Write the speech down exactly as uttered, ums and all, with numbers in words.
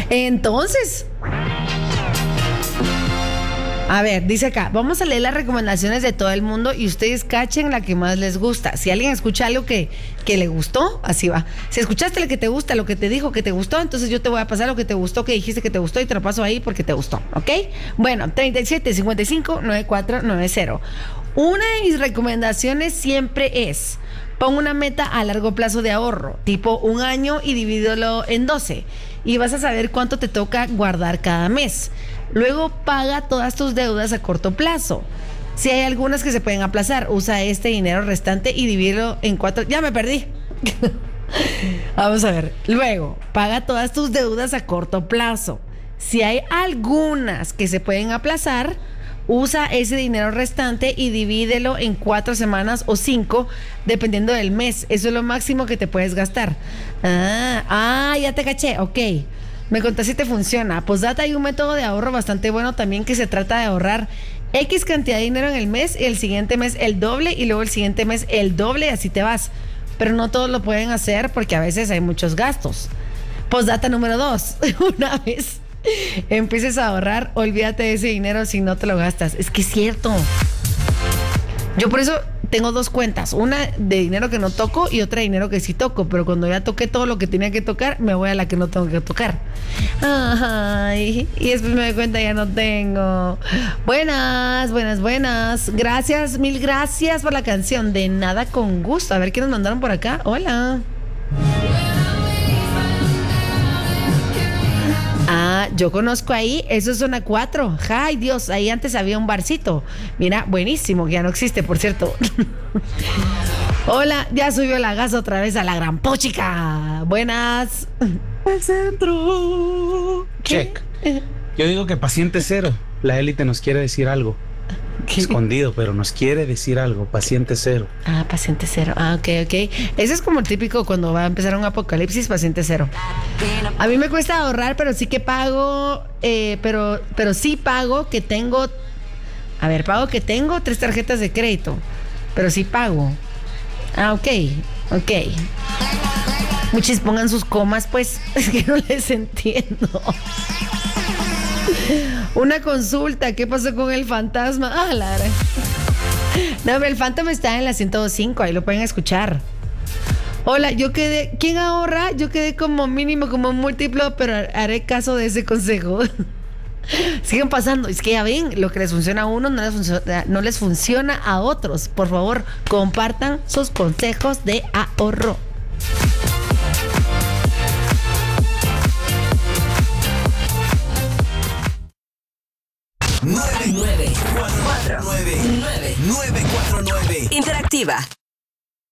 Entonces, a ver, dice acá, vamos a leer las recomendaciones de todo el mundo y ustedes cachen la que más les gusta. Si alguien escucha algo que, que le gustó, así va. Si escuchaste lo que te gusta, lo que te dijo que te gustó, entonces yo te voy a pasar lo que te gustó, que dijiste que te gustó y te lo paso ahí porque te gustó, ¿ok? Bueno, treinta y siete, cincuenta y cinco, noventa y cuatro noventa. Una de mis recomendaciones siempre es, pon una meta a largo plazo de ahorro, tipo un año y divídelo en doce. Y vas a saber cuánto te toca guardar cada mes. Luego paga todas tus deudas a corto plazo. Si hay algunas que se pueden aplazar, usa este dinero restante y divídelo en cuatro. Ya me perdí. Vamos a ver. Luego, paga todas tus deudas a corto plazo. Si hay algunas que se pueden aplazar, usa ese dinero restante y divídelo en cuatro semanas o cinco, dependiendo del mes. Eso es lo máximo que te puedes gastar. Ah, ah, ya te caché. Ok. Me contás si te funciona. Postdata, hay un método de ahorro bastante bueno también que se trata de ahorrar X cantidad de dinero en el mes, y el siguiente mes el doble y luego el siguiente mes el doble y así te vas. Pero no todos lo pueden hacer porque a veces hay muchos gastos. Postdata número dos. Una vez empieces a ahorrar, olvídate de ese dinero si no te lo gastas. Es que es cierto. Yo por eso tengo dos cuentas, una de dinero que no toco y otra de dinero que sí toco, pero cuando ya toqué todo lo que tenía que tocar, me voy a la que no tengo que tocar. Ay, y después me doy cuenta ya no tengo. Buenas, buenas, buenas. Gracias, mil gracias por la canción. De nada, con gusto. A ver qué nos mandaron por acá. Hola. Ah, yo conozco ahí, eso es zona cuatro. Ay, Dios, ahí antes había un barcito. Mira, buenísimo, que ya no existe, por cierto. Hola, ya subió la gas otra vez a la gran pochica. Buenas. El centro. Check. Yo digo que paciente cero. La élite nos quiere decir algo. ¿Qué? Escondido, pero nos quiere decir algo. Paciente cero. Ah, paciente cero. Ah, ok, ok. Ese es como el típico cuando va a empezar un apocalipsis, paciente cero. A mí me cuesta ahorrar, pero sí que pago, eh, pero, pero sí pago que tengo, a ver, pago que tengo tres tarjetas de crédito, pero sí pago. Ah, ok, ok. Muchos pongan sus comas, pues, es que no les entiendo. Una consulta, ¿qué pasó con el fantasma? Ah, la verdad. No, pero el fantasma está en la ciento dos punto cinco, ahí lo pueden escuchar. Hola, yo quedé, ¿quién ahorra? Yo quedé como mínimo, como múltiplo, pero haré caso de ese consejo. Siguen pasando, es que ya ven, lo que les funciona a uno no les funciona, no les funciona a otros. Por favor, compartan sus consejos de ahorro. nueve nueve cuatro nueve nueve nueve cuatro nueve Interactiva.